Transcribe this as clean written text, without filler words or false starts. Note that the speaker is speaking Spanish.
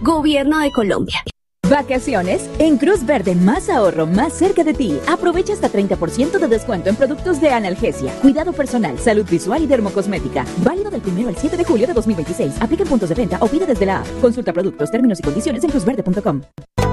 Gobierno de Colombia. Vacaciones en Cruz Verde, más ahorro, más cerca de ti. Aprovecha hasta 30% de descuento en productos de analgesia, cuidado personal, salud visual y dermocosmética. Válido del 1 al 7 de julio de 2026. Aplica en puntos de venta o pide desde la app. Consulta productos, términos y condiciones en cruzverde.com.